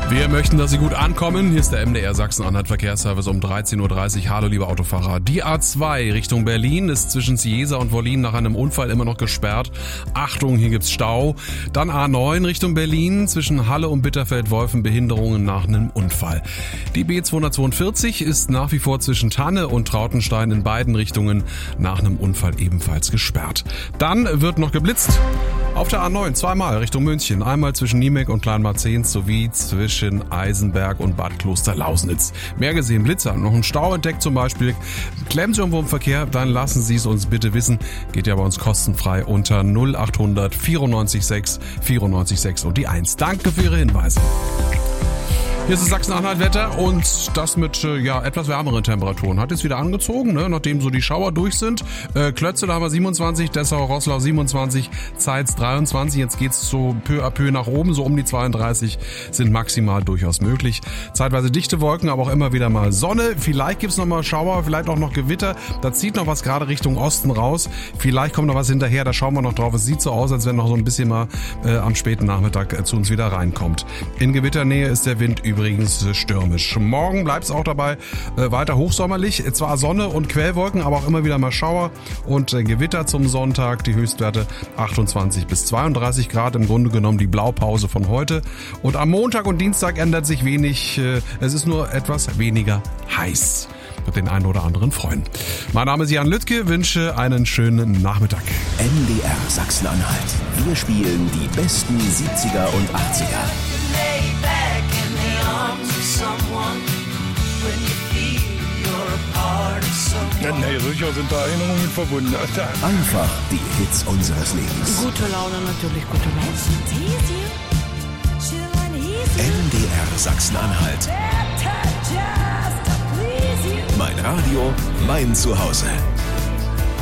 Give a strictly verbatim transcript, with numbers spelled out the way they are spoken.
Wir möchten, dass Sie gut ankommen. Hier ist der M D R Sachsen-Anhalt Verkehrsservice um dreizehn Uhr dreißig. Hallo, liebe Autofahrer. Die A zwei Richtung Berlin ist zwischen Cieza und Wollin nach einem Unfall immer noch gesperrt. Achtung, hier gibt's Stau. Dann A neun Richtung Berlin zwischen Halle und Bitterfeld-Wolfen Behinderungen nach einem Unfall. Die B zweihundertzweiundvierzig ist nach wie vor zwischen Tanne und Trautenstein in beiden Richtungen nach einem Unfall ebenfalls gesperrt. Dann wird noch geblitzt. Auf der A neun zweimal Richtung München, einmal zwischen Niemek und Kleinmarzens sowie zwischen Eisenberg und Bad Kloster-Lausnitz. Mehr gesehen, Blitzer, noch ein Stau entdeckt zum Beispiel. Klemmt Sie irgendwo im Verkehr, dann lassen Sie es uns bitte wissen. Geht ja bei uns kostenfrei unter null achthundert vierundneunzig sechs vierundneunzig sechs und die eins. Danke für Ihre Hinweise. Hier ist das Sachsen-Anhalt-Wetter und das mit äh, ja etwas wärmeren Temperaturen. Hat jetzt wieder angezogen, ne, nachdem so die Schauer durch sind. Äh, Klötze, da haben wir siebenundzwanzig, Dessau, Roßlau siebenundzwanzig, Zeitz dreiundzwanzig. Jetzt geht's so peu à peu nach oben, so um die zweiunddreißig sind maximal durchaus möglich. Zeitweise dichte Wolken, aber auch immer wieder mal Sonne. Vielleicht gibt's noch mal Schauer, vielleicht auch noch Gewitter. Da zieht noch was gerade Richtung Osten raus. Vielleicht kommt noch was hinterher, da schauen wir noch drauf. Es sieht so aus, als wenn noch so ein bisschen mal äh, am späten Nachmittag äh, zu uns wieder reinkommt. In Gewitternähe ist der Wind über übrigens stürmisch. Morgen bleibt es auch dabei äh, weiter hochsommerlich. Zwar Sonne und Quellwolken, aber auch immer wieder mal Schauer und äh, Gewitter zum Sonntag. Die Höchstwerte achtundzwanzig bis zweiunddreißig Grad. Im Grunde genommen die Blaupause von heute. Und am Montag und Dienstag ändert sich wenig. Äh, es ist nur etwas weniger heiß. Wird den einen oder anderen freuen. Mein Name ist Jan Lüttke. Wünsche einen schönen Nachmittag. M D R Sachsen-Anhalt. Wir spielen die besten siebziger und achtziger. Ja, nee, sicher sind da Erinnerungen verbunden. Einfach die Hits unseres Lebens. Gute Laune, natürlich gute Laune. M D R Sachsen-Anhalt. Mein Radio, mein Zuhause.